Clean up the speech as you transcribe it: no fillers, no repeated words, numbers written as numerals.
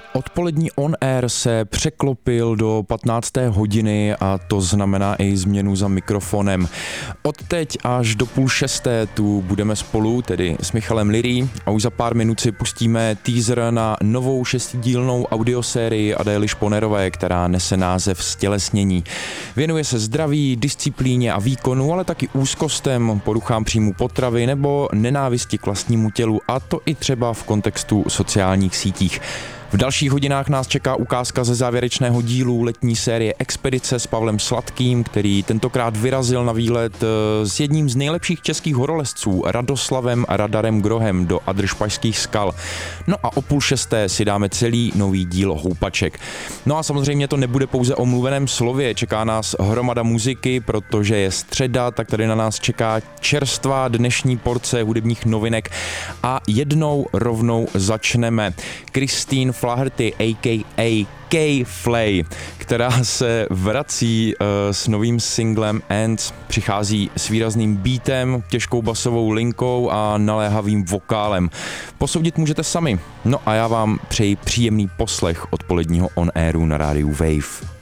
Odpolední On Air se překlopil do 15. hodiny a to znamená i změnu za mikrofonem. Odteď až do 5:30 tu budeme spolu, tedy s Michalem Lirí, a už za pár minut si pustíme teaser na novou 6dílnou audiosérii Adély Šponerové, která nese název Stělesnění. Věnuje se zdraví, disciplíně a výkonu, ale taky úzkostem, poruchám příjmu potravy nebo nenávisti k vlastnímu tělu, a to i třeba v kontextu sociálních sítích. V dalších hodinách nás čeká ukázka ze závěrečného dílu letní série Expedice s Pavlem Sladkým, který tentokrát vyrazil na výlet s jedním z nejlepších českých horolezců, Radoslavem Radarem Grohem, do Adršpašských skal. No a o 5:30 si dáme celý nový díl Houpaček. No a samozřejmě to nebude pouze o mluveném slově, čeká nás hromada muziky, protože je středa, tak tady na nás čeká čerstvá dnešní porce hudebních novinek a jednou rovnou začneme. Christine Flaherty, a.k.a. K-Flay, která se vrací s novým singlem Ants, přichází s výrazným beatem, těžkou basovou linkou a naléhavým vokálem. Posoudit můžete sami. No a já vám přeji příjemný poslech odpoledního On Airu na rádiu Wave.